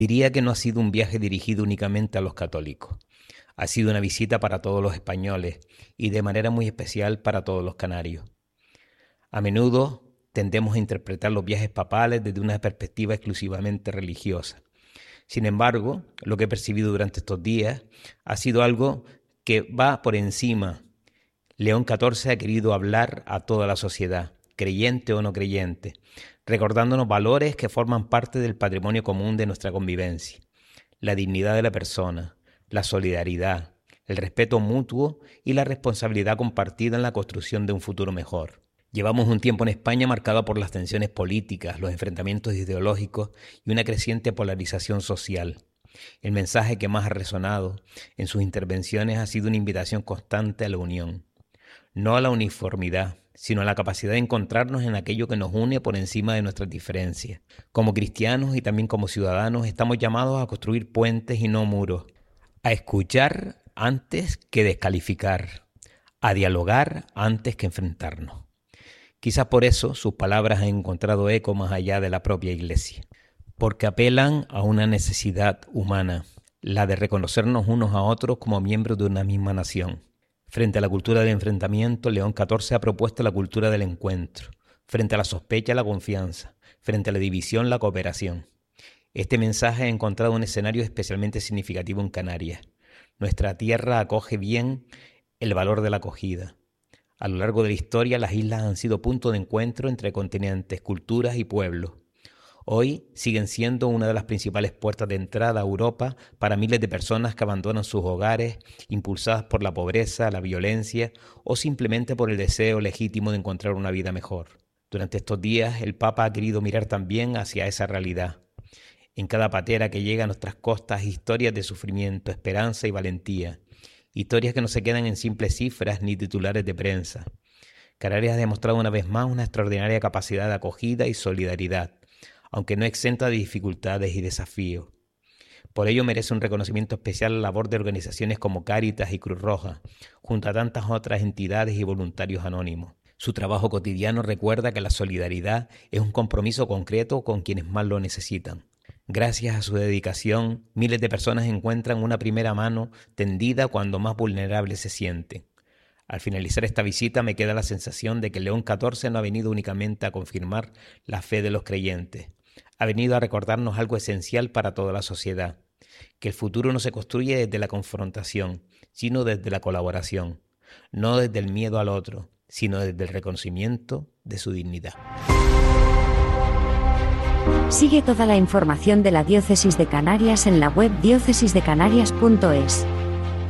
Diría que no ha sido un viaje dirigido únicamente a los católicos. Ha sido una visita para todos los españoles y de manera muy especial para todos los canarios. A menudo tendemos a interpretar los viajes papales desde una perspectiva exclusivamente religiosa. Sin embargo, lo que he percibido durante estos días ha sido algo que va por encima. León XIV ha querido hablar a toda la sociedad, creyente o no creyente, recordándonos valores que forman parte del patrimonio común de nuestra convivencia: la dignidad de la persona, la solidaridad, el respeto mutuo y la responsabilidad compartida en la construcción de un futuro mejor. Llevamos un tiempo en España marcado por las tensiones políticas, los enfrentamientos ideológicos y una creciente polarización social. El mensaje que más ha resonado en sus intervenciones ha sido una invitación constante a la unión, no a la uniformidad, sino a la capacidad de encontrarnos en aquello que nos une por encima de nuestras diferencias. Como cristianos y también como ciudadanos estamos llamados a construir puentes y no muros, a escuchar antes que descalificar, a dialogar antes que enfrentarnos. Quizás por eso sus palabras han encontrado eco más allá de la propia Iglesia, porque apelan a una necesidad humana, la de reconocernos unos a otros como miembros de una misma nación. Frente a la cultura del enfrentamiento, León XIV ha propuesto la cultura del encuentro. Frente a la sospecha, la confianza. Frente a la división, la cooperación. Este mensaje ha encontrado un escenario especialmente significativo en Canarias. Nuestra tierra acoge bien el valor de la acogida. A lo largo de la historia, las islas han sido punto de encuentro entre continentes, culturas y pueblos. Hoy siguen siendo una de las principales puertas de entrada a Europa para miles de personas que abandonan sus hogares, impulsadas por la pobreza, la violencia o simplemente por el deseo legítimo de encontrar una vida mejor. Durante estos días, el Papa ha querido mirar también hacia esa realidad. En cada patera que llega a nuestras costas, historias de sufrimiento, esperanza y valentía. Historias que no se quedan en simples cifras ni titulares de prensa. Canarias ha demostrado una vez más una extraordinaria capacidad de acogida y solidaridad, aunque no exenta de dificultades y desafíos. Por ello merece un reconocimiento especial la labor de organizaciones como Cáritas y Cruz Roja, junto a tantas otras entidades y voluntarios anónimos. Su trabajo cotidiano recuerda que la solidaridad es un compromiso concreto con quienes más lo necesitan. Gracias a su dedicación, miles de personas encuentran una primera mano tendida cuando más vulnerables se sienten. Al finalizar esta visita me queda la sensación de que León XIV no ha venido únicamente a confirmar la fe de los creyentes. Ha venido a recordarnos algo esencial para toda la sociedad, que el futuro no se construye desde la confrontación, sino desde la colaboración, no desde el miedo al otro, sino desde el reconocimiento de su dignidad. Sigue toda la información de la Diócesis de Canarias en la web diócesisdecanarias.es.